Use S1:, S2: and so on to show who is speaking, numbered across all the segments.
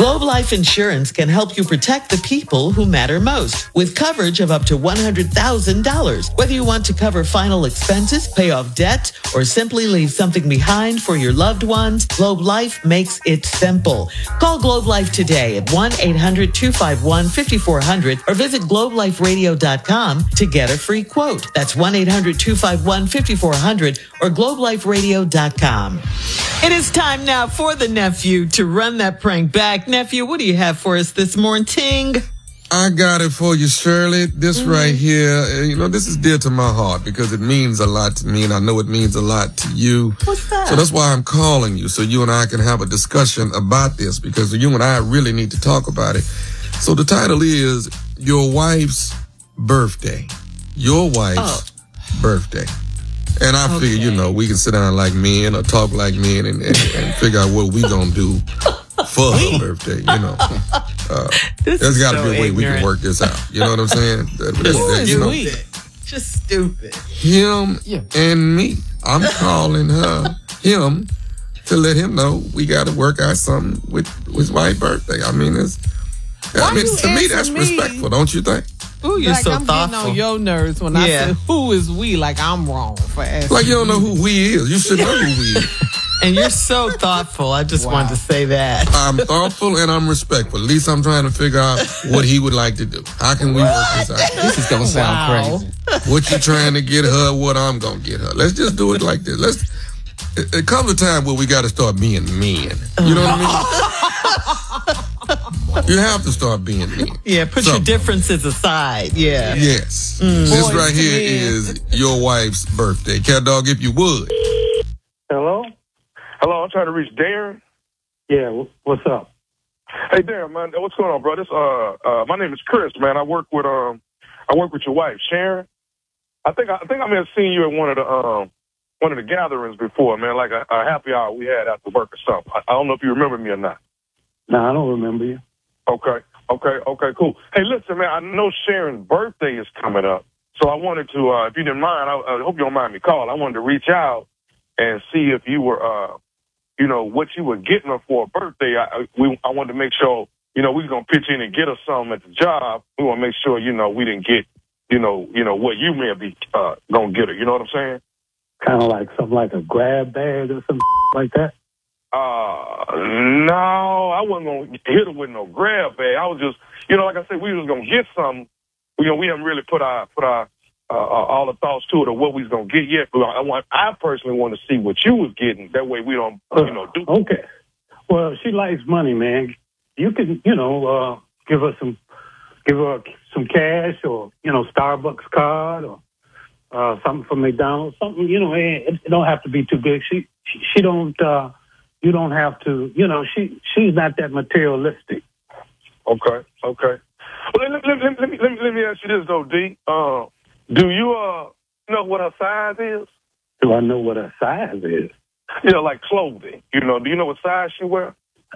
S1: Globe Life Insurance can help you protect the people who matter most with coverage of up to $100,000. Whether you want to cover final expenses, pay off debt, or simply leave something behind for your loved ones, Globe Life makes it simple. Call Globe Life today at 1-800-251-5400 or visit globeliferadio.com to get a free quote. That's 1-800-251-5400 or globeliferadio.com. It is time now for the nephew to run that prank back. Nephew, what do you have for us this morning?
S2: I got it for you, Shirley. This right here, this is dear to my heart because it means a lot to me, and I know it means a lot to you.
S1: What's that?
S2: So that's why I'm calling you, so you and I can have a discussion about this, because you and I really need to talk about it. So the title is Your Wife's Birthday. Your wife's birthday. And I figure, we can sit down like men or talk like men and figure out what we gonna do for her birthday, there's got to be a way we can work this out. You know what I'm saying?
S1: Just stupid.
S2: Him and me. I'm calling him to let him know we got to work out something with his wife's birthday. I mean, to me, that's respectful, don't you think?
S1: Ooh, you're so
S3: I'm
S1: thoughtful.
S3: getting on your nerves when I say, who is we? Like I'm wrong for asking.
S2: Like you don't know who we is. You should know who we is.
S1: And you're so thoughtful. I just wanted to say that.
S2: I'm thoughtful and I'm respectful. At least I'm trying to figure out what he would like to do. How can we work this out?
S4: This is going to sound crazy.
S2: What you trying to get her, what I'm going to get her. Let's just do it like this. It comes a time where we got to start being men. You know what I mean? You have to start being men.
S1: Yeah, put your differences aside. Yeah.
S2: Yes. This right here is your wife's birthday. Cat Dog, if you would.
S5: Hello?
S6: Hello, I'm trying to reach Darren.
S5: Yeah, what's up?
S6: Hey, Darren, man, what's going on, bro? My name is Chris, man. I work with your wife, Sharon. I think I may have seen you at one of the gatherings before, man, like a happy hour we had after work or something. I don't know if you remember me or not.
S5: No, I don't remember you.
S6: Okay, cool. Hey, listen, man, I know Sharon's birthday is coming up, so I wanted to, if you didn't mind, I hope you don't mind me calling. I wanted to reach out and see if you were, what you were getting her for a birthday. I wanted to make sure, we was going to pitch in and get her something at the job. We want to make sure, we didn't get, what you may be going to get her. You know what I'm saying?
S5: Kind of like something like a grab bag or something like that?
S6: No, I wasn't going to hit her with no grab bag. I was just, like I said, we was going to get something. We haven't really put our all the thoughts to it or what we was going to get yet. But I personally want to see what you was getting. That way we don't, do.
S5: Okay. Well, she likes money, man. You can, give her some cash or, Starbucks card or something from McDonald's, something, it don't have to be too big. She don't, you don't have to, she's not that materialistic.
S6: Okay. Well, let me ask you this though, D. Do you know what her size is?
S5: Do I know what her size is?
S6: Like clothing. Do you know what size she wear?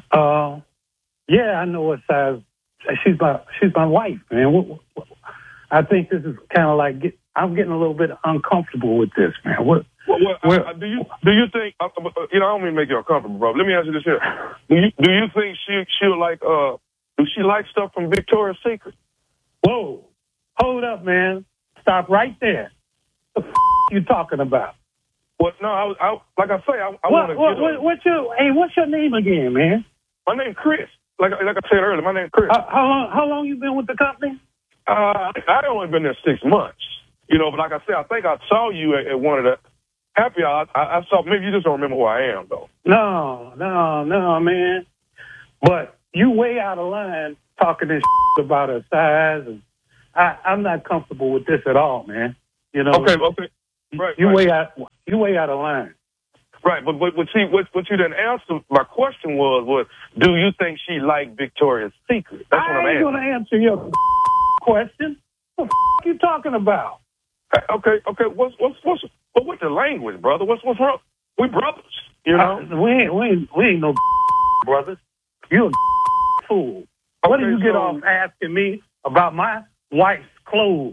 S5: Yeah, I know what size. She's my wife, man. I think this is kind of like I'm getting a little bit uncomfortable with this, man.
S6: Do you think? I don't mean to make you uncomfortable, bro. Let me ask you this here. Do you think she'll like? Do she like stuff from Victoria's Secret?
S5: Whoa, hold up, man. Stop right there. The you talking about?
S6: Well, no, I like I say, I want to.
S5: What's your name again, man?
S6: My name's Chris. Like I said earlier, my name's Chris.
S5: How long you been with the company?
S6: I only been there 6 months. But like I said, I think I saw you at one of the happy hours. I saw. Maybe you just don't remember who I am, though.
S5: No, man. But you way out of line talking this about her size, and I'm not comfortable with this at all, man.
S6: Okay. Right.
S5: You way out of line.
S6: Right, but see, what you didn't answer my question was do you think she liked Victoria's Secret? That's what I'm asking.
S5: I ain't gonna answer your question. What the you talking about?
S6: Okay. What's the language, brother? What's wrong? We brothers,
S5: we ain't no brothers. You a fool. What do you get off asking me about my wife's clothes?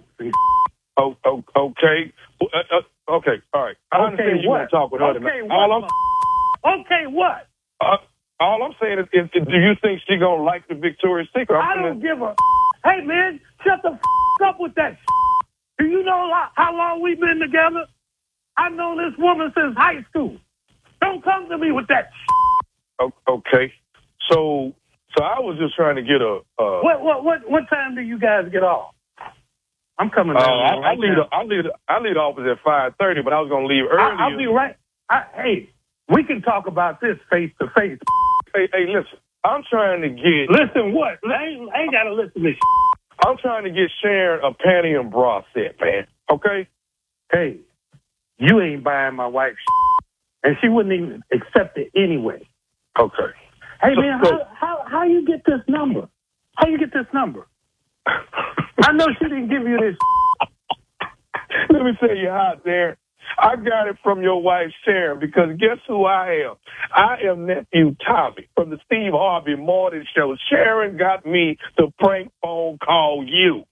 S6: Okay. Okay, all right. I understand you want to talk with her tonight.
S5: Okay, what?
S6: All I'm saying is do you think she gonna like the Victoria's Secret?
S5: I don't give a. Hey, man, shut the up with that. Do you know how long we've been together? I've known this woman since high school. Don't come to me with that.
S6: Okay. So I was just trying to get a.
S5: What time do you guys get off? I'm coming down.
S6: I leave the office at 5:30, but I was gonna leave earlier.
S5: I'll be right. Hey, we can talk about this face to face.
S6: Hey, listen. I'm trying to get.
S5: Listen, what? I ain't gotta listen to this.
S6: I'm trying to get Sharon a panty and bra set, man. Okay.
S5: Hey, you ain't buying my wife's and she wouldn't even accept it anyway.
S6: Okay.
S5: Hey, man, how you get this number? How you get this number? I know she didn't give you this.
S6: Let me tell you how, Darren. I got it from your wife, Sharon, because guess who I am? I am nephew Tommy from the Steve Harvey Morning Show. Sharon got me to prank phone call you.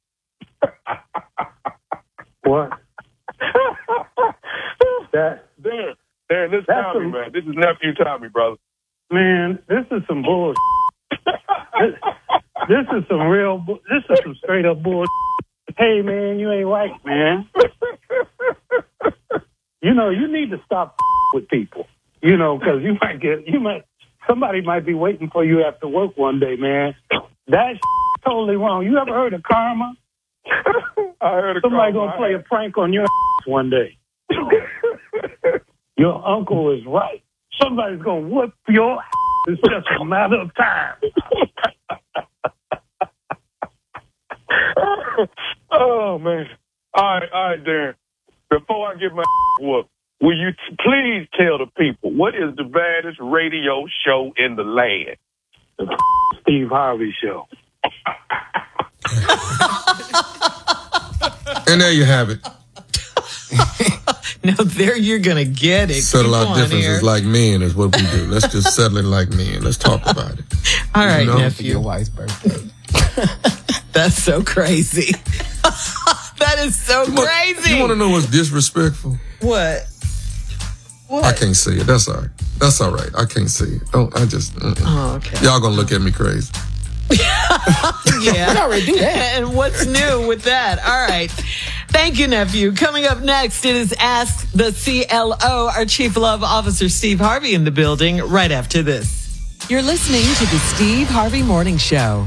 S5: What?
S6: Darren, this is Tommy, man. This is nephew Tommy, brother.
S5: Man, this is some bullshit. This is some straight up bullshit. Hey, man, you ain't right, man. You know, you need to stop with people, you know, because somebody might be waiting for you after work one day, man. That's totally wrong. You ever heard of karma?
S6: I heard of
S5: somebody
S6: karma.
S5: Gonna play a prank on your one day. Your uncle is right. Somebody's gonna whoop your. It's just a matter of time.
S6: Oh man! All right, Darren. Before I get my whooped, will you please tell the people what is the baddest radio show in the land?
S5: The Steve Harvey Show.
S2: And there you have it.
S1: Now there you're gonna get it.
S2: Settle
S1: Keep
S2: our differences
S1: here.
S2: like men is what we do. Let's just settle it like men. Let's talk about it.
S1: All right,
S2: know?
S1: nephew.
S4: Your wife's birthday.
S1: That's so crazy. That is so crazy.
S2: You want to know what's disrespectful?
S1: What?
S2: I can't say it. That's all right. That's all right. I can't say it.
S1: Oh, okay.
S2: Y'all gonna look at me crazy.
S1: Yeah.
S4: We already do that.
S1: And what's new with that? All right. Thank you, nephew. Coming up next, it is Ask the CLO. Our Chief Love Officer, Steve Harvey, in the building right after this.
S7: You're listening to the Steve Harvey Morning Show.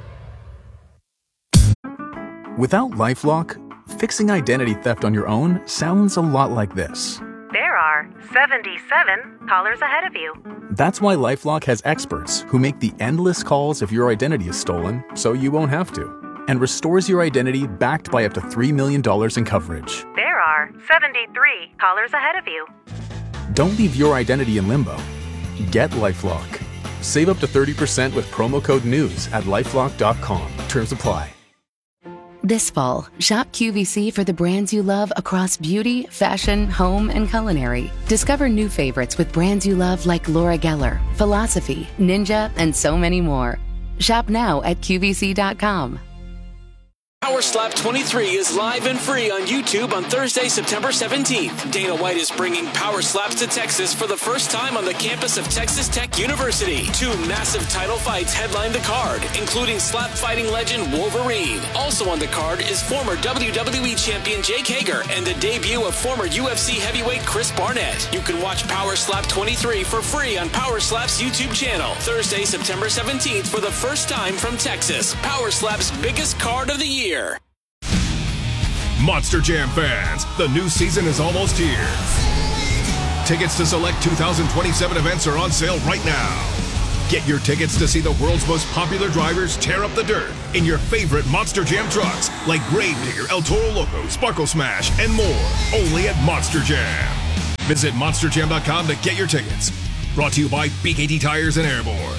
S8: Without LifeLock, fixing identity theft on your own sounds a lot like this.
S9: There are 77 callers ahead of you.
S8: That's why LifeLock has experts who make the endless calls if your identity is stolen so you won't have to, and restores your identity backed by up to $3 million in coverage.
S9: There are 73 callers ahead of you.
S8: Don't leave your identity in limbo. Get LifeLock. Save up to 30% with promo code NEWS at LifeLock.com. Terms apply.
S10: This fall, shop QVC for the brands you love across beauty, fashion, home, and culinary. Discover new favorites with brands you love like Laura Geller, Philosophy, Ninja, and so many more. Shop now at QVC.com.
S11: Power Slap 23 is live and free on YouTube on Thursday, September 17th. Dana White is bringing Power Slaps to Texas for the first time on the campus of Texas Tech University. 2 massive title fights headline the card, including slap fighting legend Wolverine. Also on the card is former WWE champion Jake Hager and the debut of former UFC heavyweight Chris Barnett. You can watch Power Slap 23 for free on Power Slap's YouTube channel. Thursday, September 17th for the first time from Texas. Power Slap's biggest card of the year.
S12: Monster Jam fans, the new season is almost here. Tickets to select 2027 events are on sale right now. Get your tickets to see the world's most popular drivers tear up the dirt in your favorite Monster Jam trucks like Gravedigger, El Toro Loco, Sparkle Smash, and more. Only at Monster Jam. Visit monsterjam.com to get your tickets. Brought to you by BKT Tires and Airborne.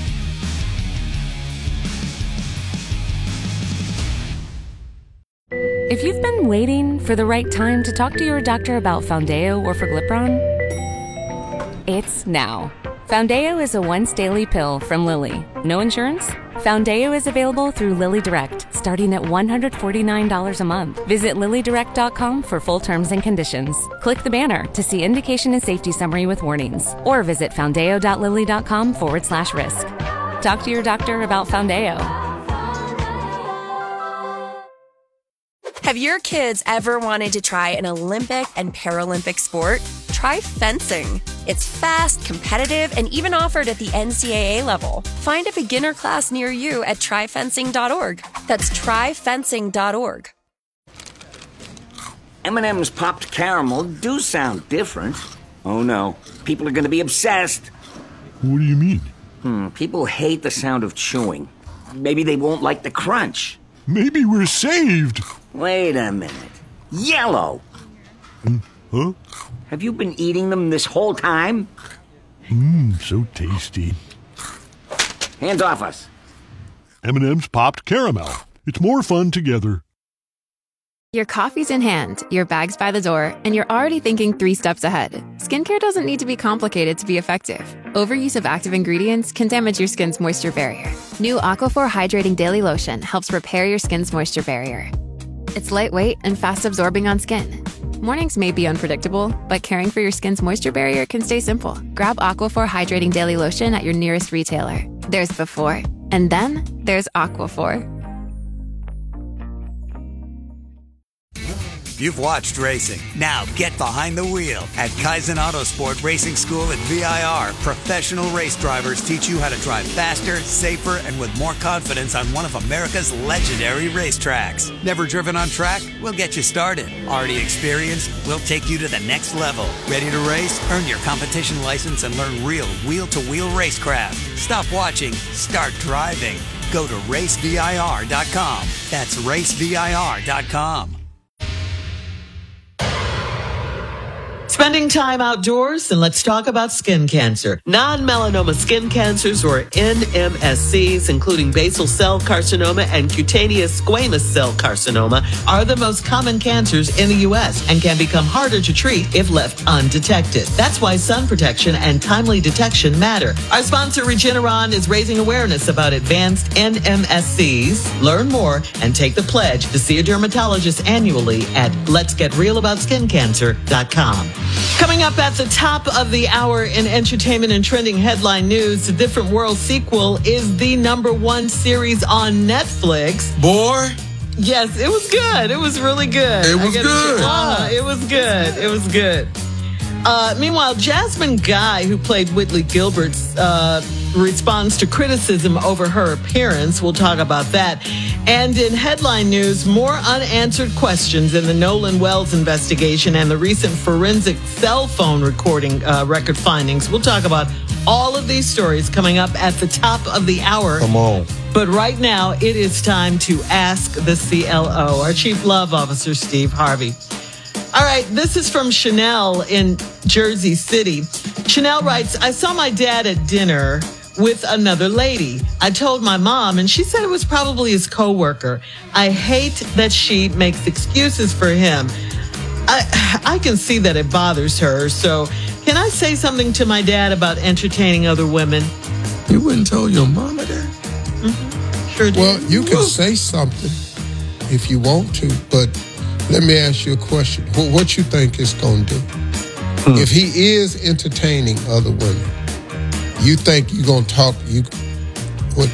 S13: If you've been waiting for the right time to talk to your doctor about Foundayo or Forglipron, it's now. Foundeo is a once-daily pill from Lilly. No insurance? Foundeo is available through Lilly Direct, starting at $149 a month. Visit LillyDirect.com for full terms and conditions. Click the banner to see indication and safety summary with warnings, or visit foundeo.lilly.com/risk. Talk to your doctor about Foundeo.
S14: Have your kids ever wanted to try an Olympic and Paralympic sport? Try fencing. It's fast, competitive, and even offered at the NCAA level. Find a beginner class near you at tryfencing.org. That's tryfencing.org.
S15: M&M's popped caramel do sound different. Oh no, people are going to be obsessed.
S16: What do you mean?
S15: People hate the sound of chewing. Maybe they won't like the crunch.
S16: Maybe we're saved.
S15: Wait a minute. Yellow!
S16: Huh?
S15: Have you been eating them this whole time?
S16: So tasty.
S15: Hands off us.
S16: M&M's popped caramel. It's more fun together.
S17: Your coffee's in hand, your bag's by the door, and you're already thinking 3 steps ahead. Skincare doesn't need to be complicated to be effective. Overuse of active ingredients can damage your skin's moisture barrier. New Aquaphor Hydrating Daily Lotion helps repair your skin's moisture barrier. It's lightweight and fast-absorbing on skin. Mornings may be unpredictable, but caring for your skin's moisture barrier can stay simple. Grab Aquaphor Hydrating Daily Lotion at your nearest retailer. There's before, and then there's Aquaphor.
S18: You've watched racing. Now get behind the wheel. At Kaizen Autosport Racing School at VIR, professional race drivers teach you how to drive faster, safer, and with more confidence on one of America's legendary racetracks. Never driven on track? We'll get you started. Already experienced? We'll take you to the next level. Ready to race? Earn your competition license and learn real wheel-to-wheel racecraft. Stop watching. Start driving. Go to racevir.com. That's racevir.com.
S1: Spending time outdoors, and let's talk about skin cancer. Non-melanoma skin cancers, or NMSCs, including basal cell carcinoma and cutaneous squamous cell carcinoma, are the most common cancers in the U.S. and can become harder to treat if left undetected. That's why sun protection and timely detection matter. Our sponsor, Regeneron, is raising awareness about advanced NMSCs. Learn more and take the pledge to see a dermatologist annually at letsgetrealaboutSkinCancer.com. Coming up at the top of the hour in entertainment and trending headline news, The Different World sequel is the #1 series on Netflix.
S2: Boy.
S1: Yes, it was good. It was really good.
S2: It was good.
S1: It was good. It was good. Meanwhile, Jasmine Guy, who played Whitley Gilbert, responds to criticism over her appearance. We'll talk about that. And in headline news, more unanswered questions in the Nolan Wells investigation and the recent forensic cell phone recording record findings. We'll talk about all of these stories coming up at the top of the hour.
S2: Come on.
S1: But right now, it is time to ask the CLO, our Chief Love Officer, Steve Harvey. All right, this is from Chanel in Jersey City. Chanel writes, I saw my dad at dinner with another lady. I told my mom, and she said it was probably his coworker. I hate that she makes excuses for him. I can see that it bothers her. So can I say something to my dad about entertaining other women?
S2: You wouldn't tell your mama that?
S1: Mm-hmm. Sure did.
S19: Well, you can say something if you want to, but let me ask you a question. What you think it's going to do? If he is entertaining other women, you think you're going to talk, what?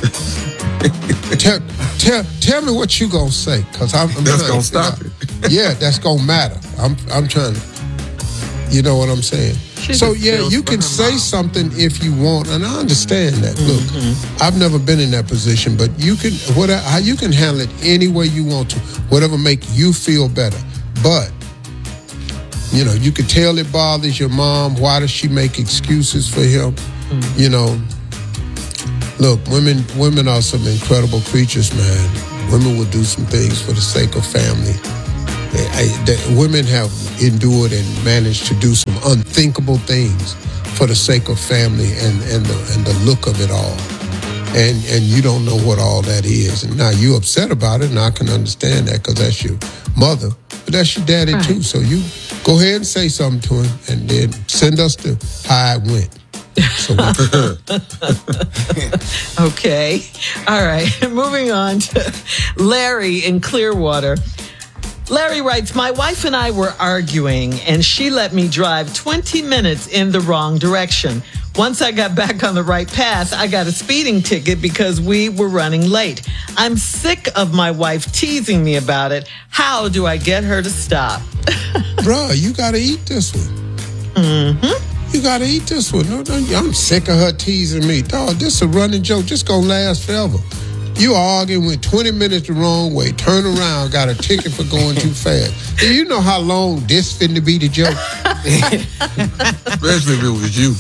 S19: tell me what you going to say, because I'm
S2: that's going to stop it.
S19: Yeah, that's going to matter. I'm trying to, you know what I'm saying? So, yeah, you can say something if you want, and I understand that. Look, I've never been in that position, but you can you can handle it any way you want to, whatever make you feel better. But, you know, you can tell it bothers your mom. Why does she make excuses for him? You know, look, women are some incredible creatures, man. Women will do some things for the sake of family. Women have endured and managed to do some unthinkable things for the sake of family and the look of it all. And you don't know what all that is. And now you're upset about it, and I can understand that because that's your mother, but that's your daddy too. So you go ahead and say something to him, and then send us the how it went. So
S1: Okay. All right. Moving on to Larry in Clearwater. Larry writes, my wife and I were arguing, and she let me drive 20 minutes in the wrong direction. Once I got back on the right path, I got a speeding ticket because we were running late. I'm sick of my wife teasing me about it. How do I get her to stop?
S19: Bruh, you got to eat this one. Mm-hmm. You got to eat this one. No, I'm sick of her teasing me. Dog, this is a running joke. This going to last forever. You arguing, went 20 minutes the wrong way, turn around, got a ticket for going too fast. Do you know how long this finna be the joke?
S2: Especially if it was you.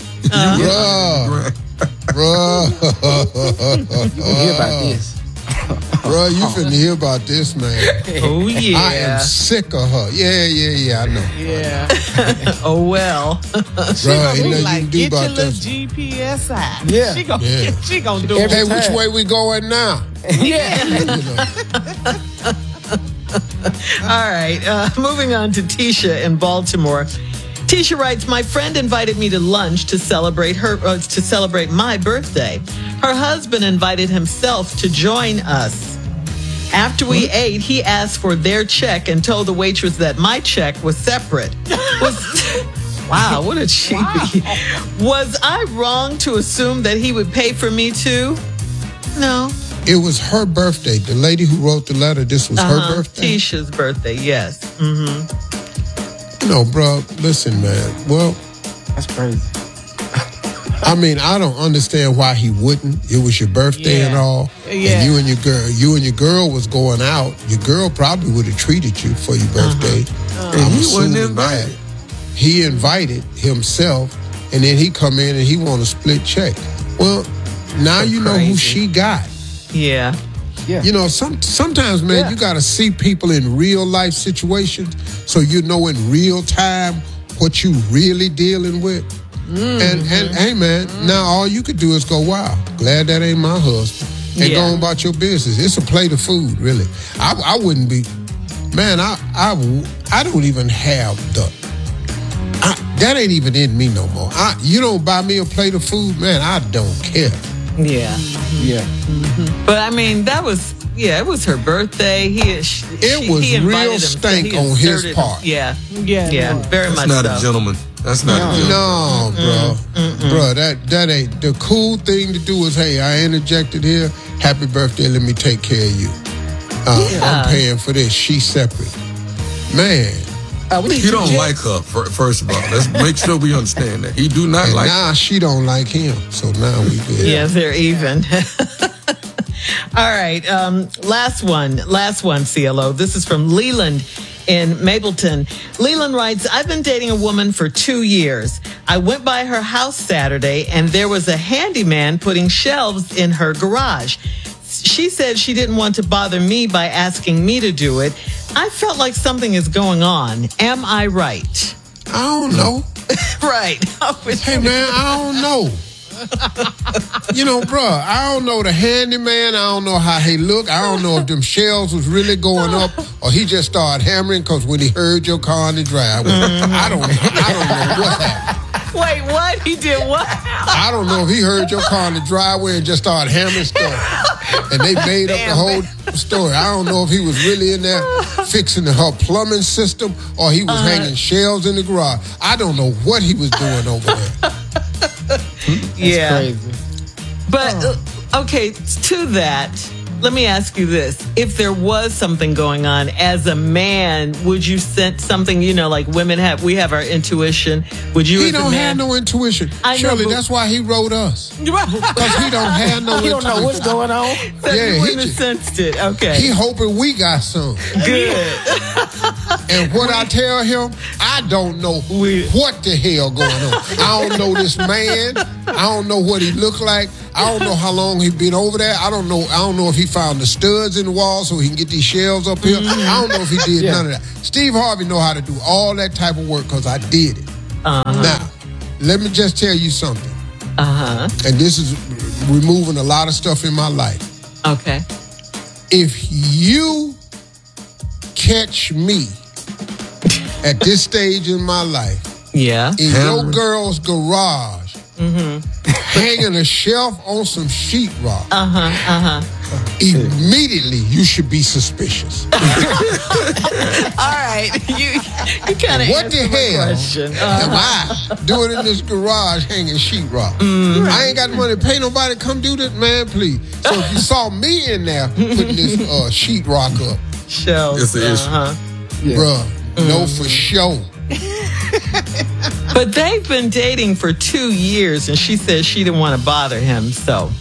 S19: Bruh.
S4: You can hear about this.
S19: Bruh, you finna hear about this, man.
S1: Oh, yeah.
S19: I am sick of her. Yeah, I know.
S3: Yeah.
S1: Oh, well.
S19: Bruh, ain't nothing you can do
S3: get
S19: about
S3: your little
S19: that.
S3: GPS out.
S4: Yeah.
S3: She gonna do it.
S19: Hey, which way we going now?
S3: Yeah.
S1: All right. Moving on to Tisha in Baltimore. Tisha writes, my friend invited me to lunch to celebrate my birthday. Her husband invited himself to join us. After we ate, he asked for their check and told the waitress that my check was separate. Wow, what a cheapie. Wow. Was I wrong to assume that he would pay for me too? No.
S19: It was her birthday. The lady who wrote the letter, this was her birthday?
S1: Tisha's birthday, yes. Mm-hmm.
S19: No, bro, listen, man. Well,
S4: that's crazy.
S19: I mean, I don't understand why he wouldn't. It was your birthday and all.
S3: Yeah.
S19: And you and your girl was going out. Your girl probably would have treated you for your birthday.
S2: And he wasn't invited.
S19: He invited himself, and then he come in and he want a split check. Well, now you know who she got.
S1: Yeah.
S19: You know, sometimes, man, you got to see people in real life situations so you know in real time what you really dealing with. And hey, man, now all you could do is go, wow, glad that ain't my husband. And go on about your business. It's a plate of food, really. I wouldn't be, man, I don't even have that ain't even in me no more. You don't buy me a plate of food, man, I don't care.
S1: Yeah.
S4: Yeah.
S1: Mm-hmm. But I mean, it was her birthday.
S19: It was real stank on his part.
S1: Yeah. Very much
S2: That's not
S1: so.
S2: a gentleman. That's not a gentleman.
S19: No, bro. That ain't. The cool thing to do is, hey, I interjected here. Happy birthday. Let me take care of you. I'm paying for this. She's separate. Man.
S2: You don't like her, first of all. Let's make sure we understand that. He do not like her.
S19: Now she don't like him. So now we good.
S1: Yeah, they're even. All right. Last one, CLO. This is from Leland in Mapleton. Leland writes, I've been dating a woman for 2 years. I went by her house Saturday and there was a handyman putting shelves in her garage. She said she didn't want to bother me by asking me to do it. I felt like something is going on. Am I right?
S19: I don't know.
S1: Right.
S19: Hey, man, I don't know. You know, bro, I don't know the handyman. I don't know how he look. I don't know if them shelves was really going up or he just started hammering because when he heard your car in the driveway. I don't know what happened.
S1: Wait, what? He did what?
S19: I don't know if he heard your car in the driveway and just started hammering stuff. And they made up the whole story. I don't know if he was really in there fixing her plumbing system or he was hanging shelves in the garage. I don't know what he was doing over there.
S1: Yeah.
S4: Crazy.
S1: But, okay, to that, let me ask you this. If there was something going on as a man, would you sense something, you know, like women have, we have our intuition. Would you
S19: He don't have no intuition. Shirley, that's why he wrote us. Because he don't have no intuition.
S4: He don't know what's going on.
S1: So you wouldn't have sensed it. Okay.
S19: He hoping we got some.
S1: Good.
S19: And what I tell him, I don't know what the hell going on. I don't know this man. I don't know what he look like. I don't know how long he been over there. I don't know if he found the studs in the wall so he can get these shelves up here. I don't know if he did none of that. Steve Harvey know how to do all that type of work because I did it. Now, let me just tell you something. And this is removing a lot of stuff in my life.
S1: Okay.
S19: If you catch me at this stage in my life,
S1: in
S19: your girl's garage hanging a shelf on some sheetrock, immediately you should be suspicious.
S1: All right, you kind of
S19: what the hell am I doing in this garage hanging sheetrock? I ain't got money to pay nobody to come do this, man, please. So if you saw me in there putting this sheetrock up,
S1: shells,
S2: it's the issue.
S19: bruh, no for sure.
S1: But they've been dating for 2 years, and she said she didn't want to bother him, so.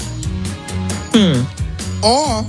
S19: Or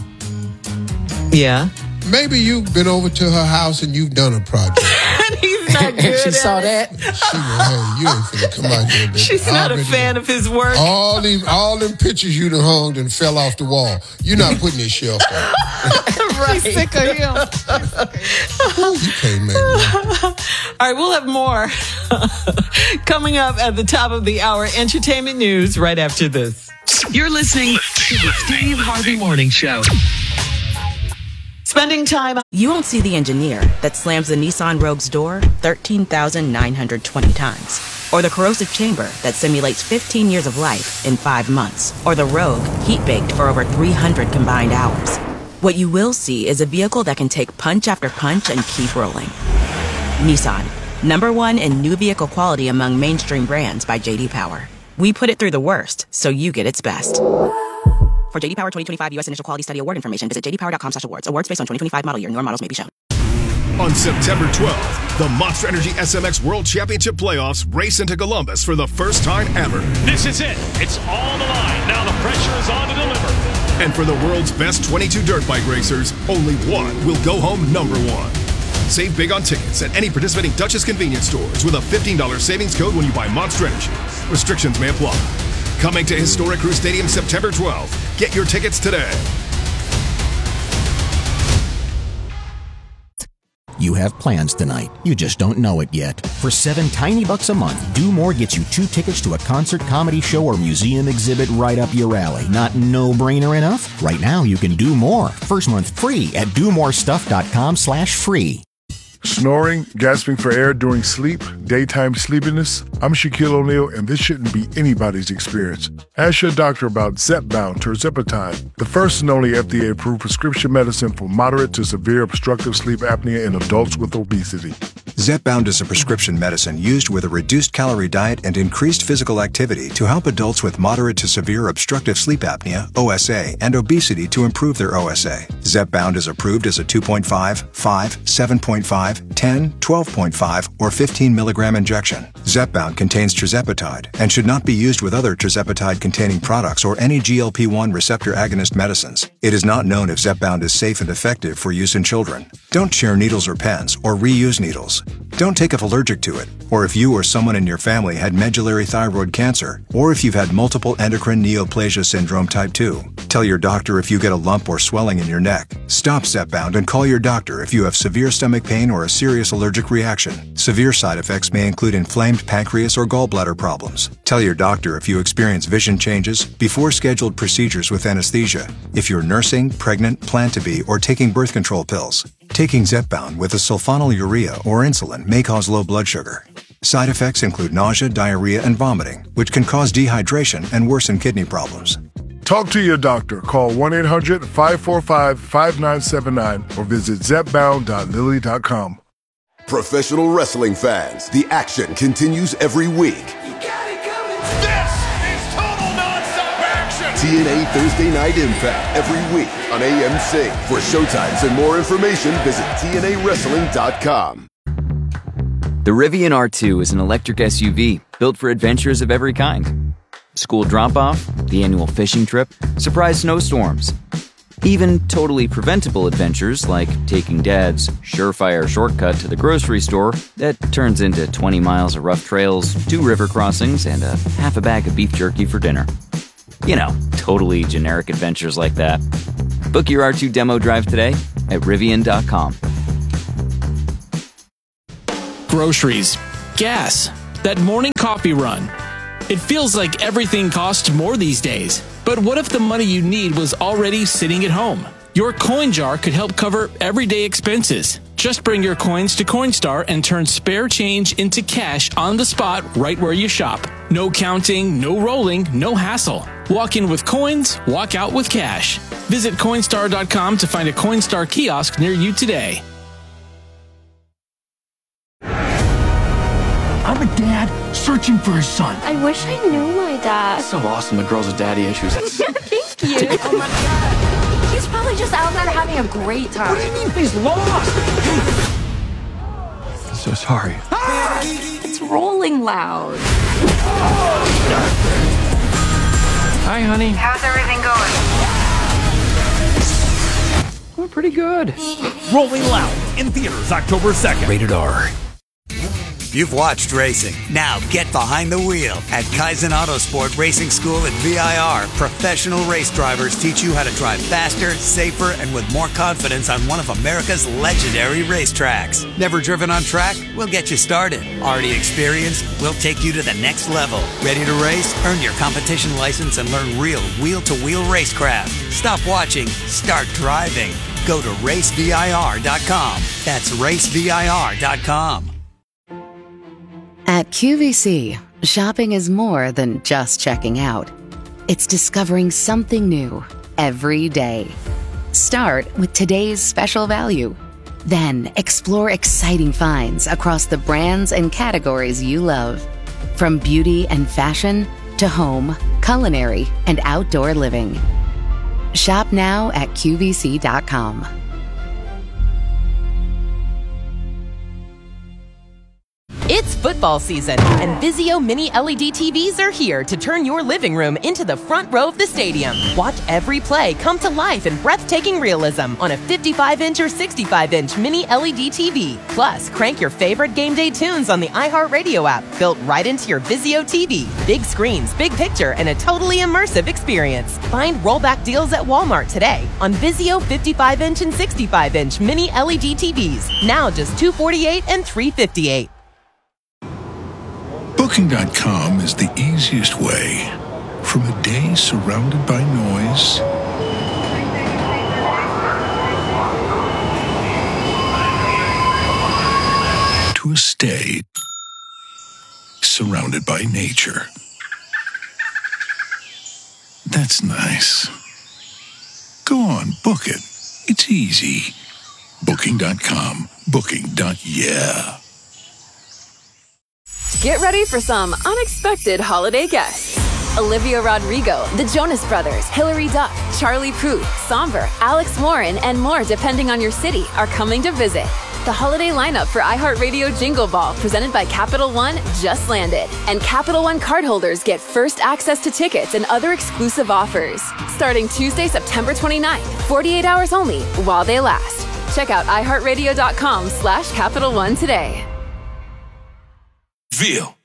S19: maybe you've been over to her house and you've done a project.
S1: And he's not good
S4: She
S1: at
S4: saw
S1: it.
S4: that.
S19: She went, hey, you ain't finna come out here, baby.
S1: She's not a fan of his work.
S19: All them pictures you done hung and fell off the wall. You're not putting this shelf on.
S1: Right.
S3: She's sick of him.
S19: You can't make it.
S1: All right, we'll have more coming up at the top of the hour. Entertainment news right after this.
S7: You're listening to the Steve Harvey Morning Show.
S1: Spending time.
S20: You won't see the engineer that slams the Nissan Rogue's door 13,920 times. Or the corrosive chamber that simulates 15 years of life in 5 months. Or the Rogue heat-baked for over 300 combined hours. What you will see is a vehicle that can take punch after punch and keep rolling. Nissan, #1 in new vehicle quality among mainstream brands by J.D. Power. We put it through the worst, so you get its best. For J.D. Power 2025 U.S. Initial Quality Study Award information, visit jdpower.com/awards. Awards based on 2025 model year. Newer models may be shown.
S12: On September 12th, the Monster Energy SMX World Championship Playoffs race into Columbus for the first time ever.
S21: This is it. It's all the line. Now the pressure is on to deliver.
S12: And for the world's best 22 dirt bike racers, only one will go home #1. Save big on tickets at any participating Dutchess convenience stores with a $15 savings code when you buy Monster Energy. Restrictions may apply. Coming to Historic Crew Stadium September 12th. Get your tickets today.
S22: You have plans tonight. You just don't know it yet. For $7 tiny a month, Do More gets you 2 tickets to a concert, comedy show, or museum exhibit right up your alley. Not no-brainer enough? Right now, you can do more. First month free at domorestuff.com/free.
S23: Snoring, gasping for air during sleep, daytime sleepiness. I'm Shaquille O'Neal, and this shouldn't be anybody's experience. Ask your doctor about Zepbound tirzepatide, the first and only FDA-approved prescription medicine for moderate to severe obstructive sleep apnea in adults with obesity.
S24: Zepbound is a prescription medicine used with a reduced calorie diet and increased physical activity to help adults with moderate to severe obstructive sleep apnea, OSA, and obesity to improve their OSA. Zepbound is approved as a 2.5, 5, 7.5, 10, 12.5, or 15 milligram injection. Zepbound contains tirzepatide and should not be used with other tirzepatide-containing products or any GLP-1 receptor agonist medicines. It is not known if Zepbound is safe and effective for use in children. Don't share needles or pens or reuse needles. Don't take if allergic to it, or if you or someone in your family had medullary thyroid cancer, or if you've had multiple endocrine neoplasia syndrome type 2. Tell your doctor if you get a lump or swelling in your neck. Stop Zepbound and call your doctor if you have severe stomach pain or a serious allergic reaction. Severe side effects may include inflamed pancreas or gallbladder problems. Tell your doctor if you experience vision changes before scheduled procedures with anesthesia, if you're nursing, pregnant, plan to be, or taking birth control pills. Taking Zepbound with a sulfonylurea or insulin may cause low blood sugar. Side effects include nausea, diarrhea, and vomiting, which can cause dehydration and worsen kidney problems.
S23: Talk to your doctor. Call 1-800-545-5979 or visit zepbound.lilly.com.
S25: Professional wrestling fans, the action continues every week.
S21: This is total nonstop action.
S25: TNA Thursday Night Impact every week on AMC. For showtimes and more information, visit TNAWrestling.com.
S26: The Rivian R2 is an electric SUV built for adventures of every kind. School drop-off, the annual fishing trip, surprise snowstorms. Even totally preventable adventures like taking Dad's surefire shortcut to the grocery store that turns into 20 miles of rough trails, 2 river crossings, and a half a bag of beef jerky for dinner. You know, totally generic adventures like that. Book your R2 demo drive today at Rivian.com.
S11: Groceries, gas, that morning coffee run. It feels like everything costs more these days. But what if the money you need was already sitting at home? Your coin jar could help cover everyday expenses. Just bring your coins to Coinstar and turn spare change into cash on the spot right where you shop. No counting, no rolling, no hassle. Walk in with coins, walk out with cash. Visit Coinstar.com to find a Coinstar kiosk near you today.
S5: I'm a dad searching for his son.
S6: I wish I knew my dad.
S5: So awesome, the girls with daddy issues.
S6: Thank you. Oh my God. He's probably just out there having a great time.
S5: What do you mean he's lost? I'm so sorry.
S6: It's rolling loud.
S5: Hi, honey.
S6: How's everything going?
S5: We're pretty good.
S8: Rolling Loud in theaters October 2nd.
S18: Rated R. You've watched racing. Now get behind the wheel at Kaizen Autosport Racing School at VIR. Professional race drivers teach you how to drive faster, safer, and with more confidence on one of America's legendary racetracks. Never driven on track? We'll get you started. Already experienced? We'll take you to the next level. Ready to race? Earn your competition license and learn real wheel-to-wheel racecraft. Stop watching. Start driving. Go to racevir.com. That's racevir.com.
S9: At QVC, shopping is more than just checking out. It's discovering something new every day. Start with today's special value. Then explore exciting finds across the brands and categories you love. From beauty and fashion to home, culinary, and outdoor living. Shop now at QVC.com.
S10: It's football season, and Vizio Mini LED TVs are here to turn your living room into the front row of the stadium. Watch every play come to life in breathtaking realism on a 55-inch or 65-inch Mini LED TV. Plus, crank your favorite game day tunes on the iHeartRadio app, built right into your Vizio TV. Big screens, big picture, and a totally immersive experience. Find rollback deals at Walmart today on Vizio 55-inch and 65-inch Mini LED TVs. Now just $248 and $358.
S13: Booking.com is the easiest way. From a day surrounded by noise to a stay surrounded by nature. That's nice. Go on, book it. It's easy. Booking.com. Booking.yeah.
S27: Get ready for some unexpected holiday guests. Olivia Rodrigo, the Jonas Brothers, Hilary Duff, Charlie Puth, Somber, Alex Warren, and more depending on your city are coming to visit. The holiday lineup for iHeartRadio Jingle Ball, presented by Capital One, just landed. And Capital One cardholders get first access to tickets and other exclusive offers. Starting Tuesday, September 29th, 48 hours only, while they last. Check out iHeartRadio.com/Capital One today.
S13: Veal.